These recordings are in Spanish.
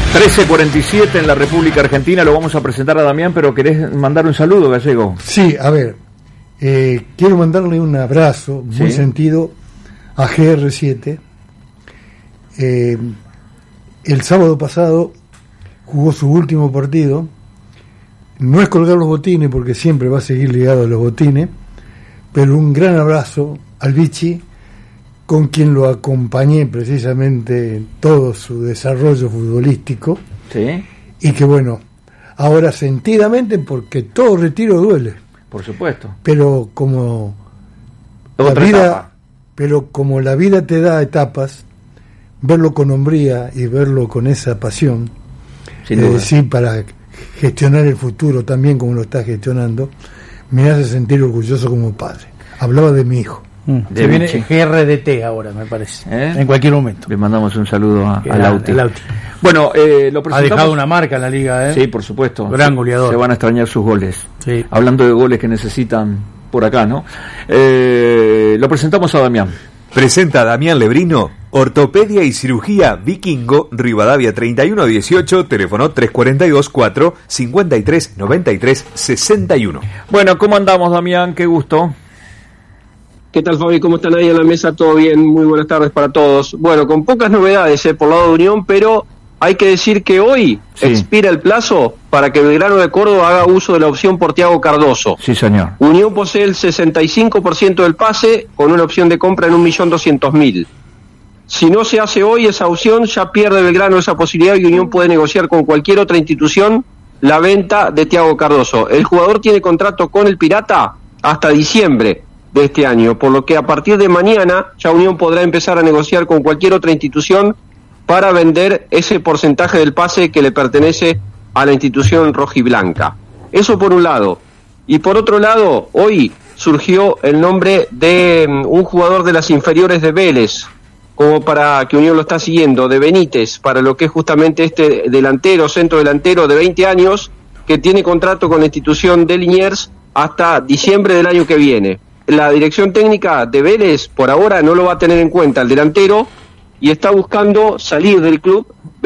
13:47 en la República Argentina. Lo vamos a presentar a Damián, pero ¿querés mandar un saludo, Gallego? Sí, a ver, quiero mandarle un abrazo muy sentido a GR7. El sábado pasado jugó su último partido. No es colgar los botines, porque siempre va a seguir ligado a los botines, pero un gran abrazo al Vichy, con quien lo acompañé precisamente en todo su desarrollo futbolístico. Sí. Y que bueno, ahora sentidamente, porque todo retiro duele. Por supuesto. Pero como Otra etapa. Pero como la vida te da etapas, verlo con hombría y verlo con esa pasión, sí, para gestionar el futuro también como lo está gestionando, me hace sentir orgulloso como padre. Hablaba de mi hijo. Se viene GRDT ahora, me parece. En cualquier momento. Le mandamos un saludo a Lauti. Bueno, lo presentamos. Ha dejado una marca en la liga, Sí, por supuesto. Gran goleador. Se van a extrañar sus goles. Sí. Hablando de goles que necesitan por acá, ¿no? Lo presentamos a Damián. Presenta a Damián Lebrino, Ortopedia y Cirugía Vikingo, Rivadavia 3118, teléfono 342-4-53-93-61. Bueno, ¿cómo andamos, Damián? Qué gusto. ¿Qué tal, Fabi? ¿Cómo están ahí en la mesa? ¿Todo bien? Muy buenas tardes para todos. Bueno, con pocas novedades por lado de Unión, pero hay que decir que hoy expira el plazo para que Belgrano de Córdoba haga uso de la opción por Thiago Cardoso. Sí, señor. Unión posee el 65% del pase con una opción de compra en 1.200.000. Si no se hace hoy esa opción, ya pierde Belgrano esa posibilidad y Unión puede negociar con cualquier otra institución la venta de Thiago Cardoso. El jugador tiene contrato con el Pirata hasta diciembre de este año, por lo que a partir de mañana ya Unión podrá empezar a negociar con cualquier otra institución para vender ese porcentaje del pase que le pertenece a la institución rojiblanca. Eso por un lado. Y por otro lado, hoy surgió el nombre de un jugador de las inferiores de Vélez, como para que Unión lo está siguiendo, de Benítez, para lo que es justamente este delantero, centro delantero de 20 años, que tiene contrato con la institución de Liniers hasta diciembre del año que viene. La dirección técnica de Vélez por ahora no lo va a tener en cuenta el delantero y está buscando salir del club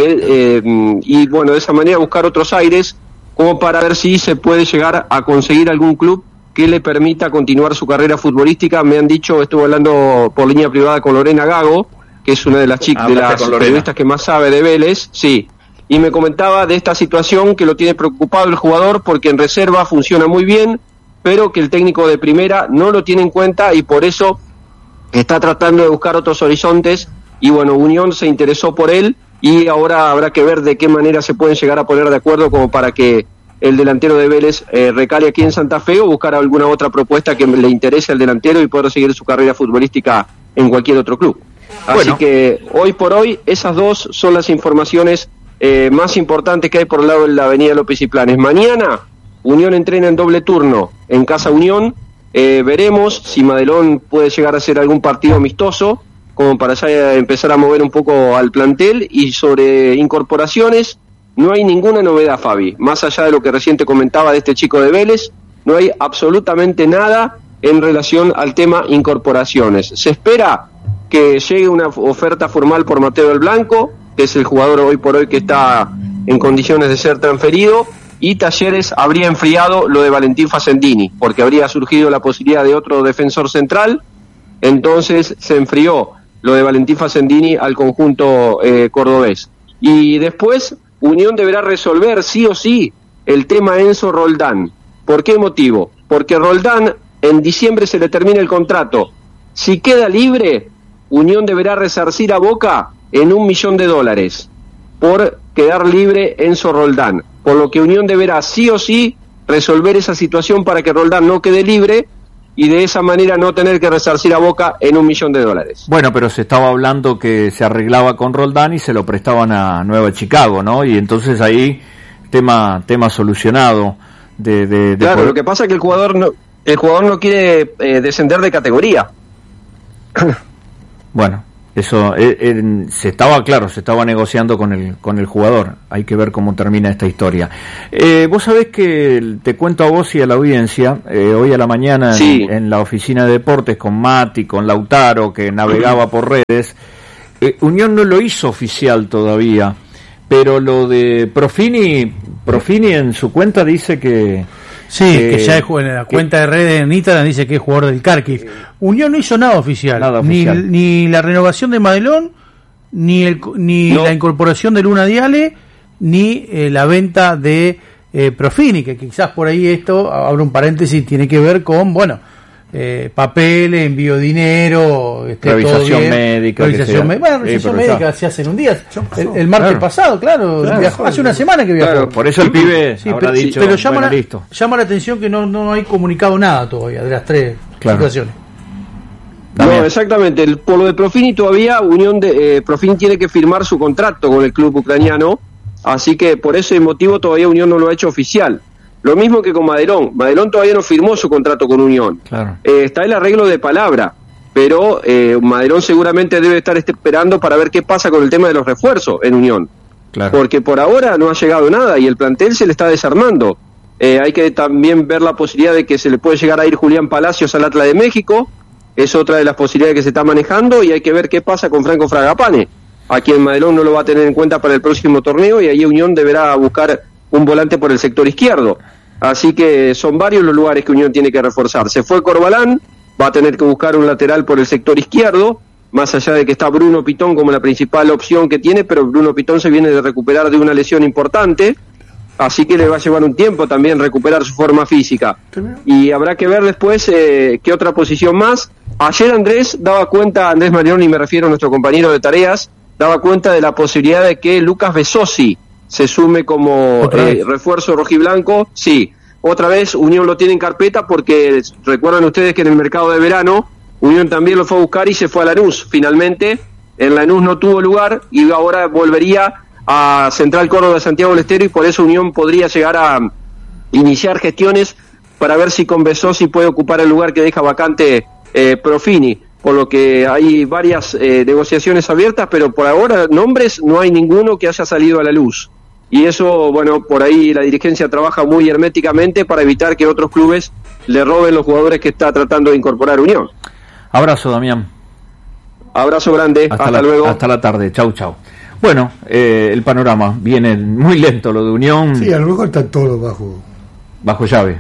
y bueno, de esa manera buscar otros aires como para ver si se puede llegar a conseguir algún club que le permita continuar su carrera futbolística. Me han dicho, estuve hablando por línea privada con Lorena Gago, que es una de las chicas, de las periodistas que más sabe de Vélez, sí, y me comentaba de esta situación que lo tiene preocupado el jugador porque en reserva funciona muy bien, pero que el técnico de primera no lo tiene en cuenta y por eso está tratando de buscar otros horizontes y bueno, Unión se interesó por él y ahora habrá que ver de qué manera se pueden llegar a poner de acuerdo como para que el delantero de Vélez recale aquí en Santa Fe o buscar alguna otra propuesta que le interese al delantero y poder seguir su carrera futbolística en cualquier otro club. Así que hoy por hoy esas dos son las informaciones más importantes que hay por el lado de la avenida López y Planes. Mañana Unión entrena en doble turno en Casa Unión, veremos si Madelón puede llegar a hacer algún partido amistoso como para ya empezar a mover un poco al plantel. Y sobre incorporaciones no hay ninguna novedad, Fabi, más allá de lo que recién te comentaba de este chico de Vélez, no hay absolutamente nada en relación al tema incorporaciones. Se espera que llegue una oferta formal por Mateo del Blanco, que es el jugador hoy por hoy que está en condiciones de ser transferido, y Talleres habría enfriado lo de Valentín Facendini, porque habría surgido la posibilidad de otro defensor central, entonces se enfrió lo de Valentín Facendini al conjunto cordobés. Y después Unión deberá resolver sí o sí el tema Enzo Roldán. ¿Por qué motivo? Porque Roldán en diciembre se le termina el contrato. Si queda libre, Unión deberá resarcir a Boca en $1.000.000 por quedar libre Enzo Roldán. Por lo que Unión deberá sí o sí resolver esa situación para que Roldán no quede libre y de esa manera no tener que resarcir a Boca en $1.000.000. Bueno, pero se estaba hablando que se arreglaba con Roldán y se lo prestaban a Nueva Chicago, ¿no? Y entonces ahí tema solucionado. Claro, lo que pasa es que el jugador no quiere descender de categoría. Bueno, eso se estaba negociando con el jugador. Hay que ver cómo termina esta historia. Vos sabés que te cuento a vos y a la audiencia, hoy a la mañana en la oficina de deportes con Mati, con Lautaro, que navegaba por redes, Unión no lo hizo oficial todavía, Pero lo de Profini en su cuenta dice que... Sí, que ya en la cuenta de redes en Instagram dice que es jugador del Kharkiv. Unión no hizo nada oficial. Ni la renovación de Madelón, ni la incorporación de Luna Diale, ni la venta de Profini, que quizás por ahí esto, abro un paréntesis, tiene que ver con, papeles, envío de dinero, revisación médica. Revisación médica se hace en un día. El martes pasado, viajó, hace una semana que viajó. Claro, por eso el pibe habrá dicho, pero llama la atención que no hay comunicado nada todavía de las tres situaciones. No, exactamente. Por lo de Profini todavía Profini tiene que firmar su contrato con el club ucraniano, así que por ese motivo todavía Unión no lo ha hecho oficial. Lo mismo que con Madelón. Madelón todavía no firmó su contrato con Unión. Claro. Está el arreglo de palabra, pero Madelón seguramente debe estar esperando para ver qué pasa con el tema de los refuerzos en Unión. Claro. Porque por ahora no ha llegado nada y el plantel se le está desarmando. Hay que también ver la posibilidad de que se le puede llegar a ir Julián Palacios al Atlas de México. Es otra de las posibilidades que se está manejando y hay que ver qué pasa con Franco Fragapane, a quien Madelón no lo va a tener en cuenta para el próximo torneo y ahí Unión deberá buscar un volante por el sector izquierdo. Así que son varios los lugares que Unión tiene que reforzar. Se fue Corbalán, va a tener que buscar un lateral por el sector izquierdo, más allá de que está Bruno Pitón como la principal opción que tiene, pero Bruno Pitón se viene de recuperar de una lesión importante, así que le va a llevar un tiempo también recuperar su forma física. Y habrá que ver después qué otra posición más. Ayer Andrés Marioni, me refiero a nuestro compañero de tareas, daba cuenta de la posibilidad de que Lucas Besosi se sume como refuerzo rojiblanco. Sí, otra vez Unión lo tiene en carpeta porque recuerdan ustedes que en el mercado de verano Unión también lo fue a buscar y se fue a Lanús. Finalmente en Lanús no tuvo lugar y ahora volvería a Central Córdoba de Santiago del Estero y por eso Unión podría llegar a iniciar gestiones para ver si con Besosi puede ocupar el lugar que deja vacante Profini, por lo que hay varias negociaciones abiertas, pero por ahora nombres no hay ninguno que haya salido a la luz. Y eso, por ahí la dirigencia trabaja muy herméticamente para evitar que otros clubes le roben los jugadores que está tratando de incorporar Unión. Abrazo, Damián. Abrazo grande, hasta luego. Hasta la tarde, chau. Bueno, el panorama viene muy lento lo de Unión. Sí, a lo mejor está todo bajo llave.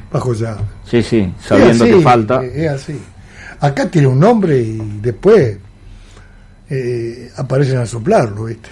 Sí, sabiendo que falta. Es así. Acá tiene un nombre y después aparecen a soplarlo, ¿viste?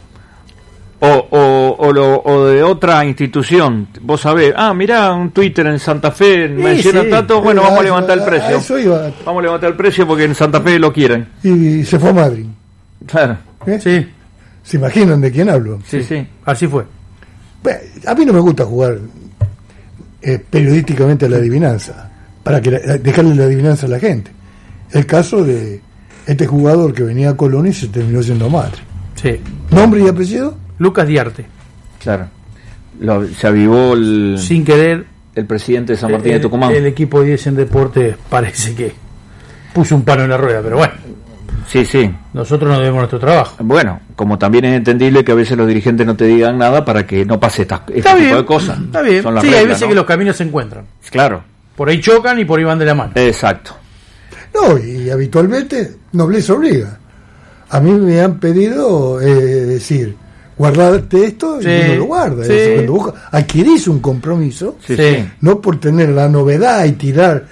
O de otra institución, vos sabés, mirá, un Twitter en Santa Fe menciona tanto, vamos a levantar el precio. Vamos a levantar el precio porque en Santa Fe lo quieren. Y se fue a Madrid. Claro. Sí. ¿Se imaginan de quién hablo? Sí. Así fue. A mí no me gusta jugar periodísticamente a la adivinanza, para dejarle la adivinanza a la gente. El caso de este jugador que venía a Colón y se terminó siendo madre. Sí. ¿Nombre y apellido? Lucas Diarte. Claro. Se avivó sin querer el presidente de San Martín de Tucumán. El equipo 10 en Deportes parece que puso un palo en la rueda, pero bueno. Sí. Nosotros no debemos nuestro trabajo. Bueno, como también es entendible que a veces los dirigentes no te digan nada para que no pase este tipo de cosas. Está bien. Son las reglas, hay veces, ¿no?, que los caminos se encuentran. Claro. Por ahí chocan y por ahí van de la mano. Exacto. No, y habitualmente nobleza obliga. A mí me han pedido decir, guardarte esto, y uno lo guarda. Sí. Cuando vos adquirís un compromiso, Sí. no por tener la novedad y tirar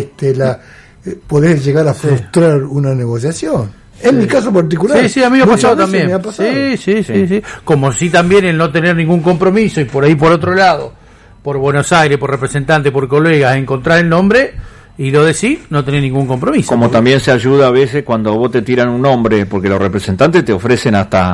poder llegar a frustrar una negociación. En mi caso particular. Sí, a mí me ha pasado también. Sí. Como si también el no tener ningún compromiso y por ahí por otro lado, por Buenos Aires, por representante, por colegas, encontrar el nombre y lo decir, no tener ningún compromiso. Como también se ayuda a veces cuando vos te tiran un nombre, porque los representantes te ofrecen hasta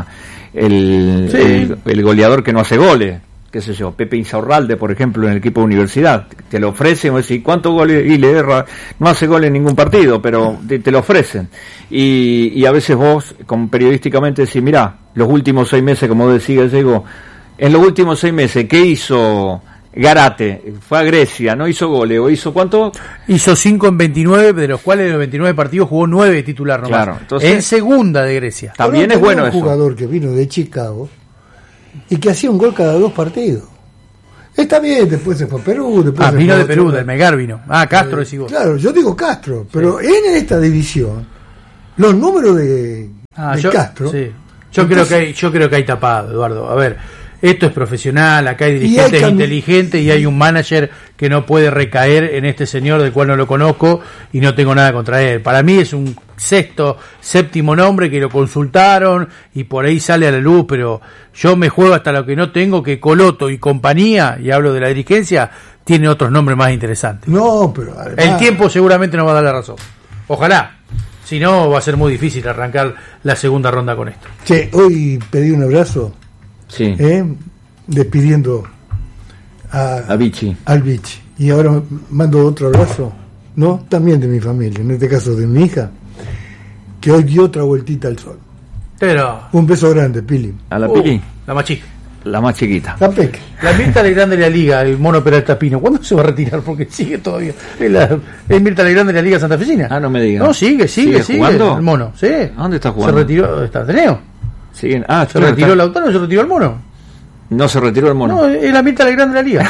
el goleador que no hace goles, qué sé yo, Pepe Insaurralde, por ejemplo, en el equipo de Universidad, te lo ofrecen, vos decís, ¿cuántos goles? Y le erra, no hace goles en ningún partido, pero te lo ofrecen. Y a veces vos, como periodísticamente, decís, mirá, los últimos 6 meses, como decía Gallego, en los últimos 6 meses, ¿qué hizo Garate? Fue a Grecia, no hizo goles, ¿o hizo cuánto? Hizo 5 en 29, de los cuales de los 29 partidos jugó 9 de titular nomás. Claro, entonces, en segunda de Grecia. También es bueno eso. Un jugador que vino de Chicago y que hacía un gol cada 2 partidos. Está bien, después se fue a Perú. Vino de Perú, del Melgar vino. Castro decís vos. Claro, yo digo Castro, pero en esta división, los números de Castro Yo creo que hay tapado, Eduardo. A ver, esto es profesional, acá hay dirigentes inteligentes y hay un manager que no puede recaer en este señor del cual no lo conozco y no tengo nada contra él. Para mí es un séptimo nombre que lo consultaron y por ahí sale a la luz, pero yo me juego hasta lo que no tengo, que Coloto y compañía, y hablo de la dirigencia, tiene otros nombres más interesantes. No, pero además... El tiempo seguramente nos va a dar la razón. Ojalá. Si no, va a ser muy difícil arrancar la segunda ronda con esto. Che, hoy pedí un abrazo. Sí. Despidiendo al Vichy. Y ahora mando otro abrazo, ¿no? También de mi familia, en este caso de mi hija, que hoy dio otra vueltita al sol. Pero... Un beso grande, Pili. ¿A la Pili? La más chica. La más chiquita. La Mirta Legrand de la Liga, el mono Peralta Pino, ¿cuándo se va a retirar? Porque sigue todavía. Es Mirta Legrand de la Liga santafesina. Ah, no me digas. No, sigue jugando. El mono, sí. ¿A dónde está jugando? Se retiró, está Ateneo. Siguen. Se retiró el Lautaro, se retiró el mono. No se retiró el mono. No, es la Mirta Legrand de la Liga.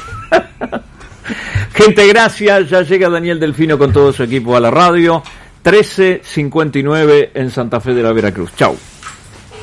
Gente, gracias. Ya llega Daniel Delfino con todo su equipo a la radio. 13:59 en Santa Fe de la Veracruz. Chau.